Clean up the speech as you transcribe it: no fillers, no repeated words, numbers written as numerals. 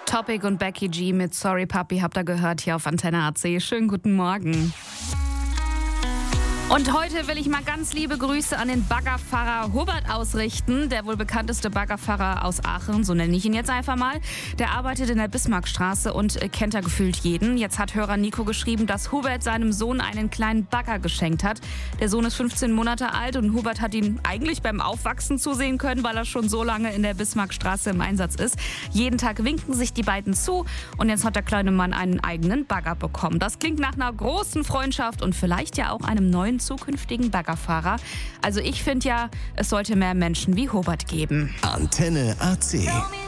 Topic und Becky G mit Sorry Papi habt ihr gehört hier auf Antenne AC. Schönen guten Morgen. Und heute will ich mal ganz liebe Grüße an den Baggerfahrer Hubert ausrichten. Der wohl bekannteste Baggerfahrer aus Aachen, so nenne ich ihn jetzt einfach mal. Der arbeitet in der Bismarckstraße und kennt da gefühlt jeden. Jetzt hat Hörer Nico geschrieben, dass Hubert seinem Sohn einen kleinen Bagger geschenkt hat. Der Sohn ist 15 Monate alt und Hubert hat ihm eigentlich beim Aufwachsen zusehen können, weil er schon so lange in der Bismarckstraße im Einsatz ist. Jeden Tag winken sich die beiden zu und jetzt hat der kleine Mann einen eigenen Bagger bekommen. Das klingt nach einer großen Freundschaft und vielleicht ja auch einem neuen zukünftigen Baggerfahrer. Also ich finde ja, es sollte mehr Menschen wie Hubert geben. Antenne AC.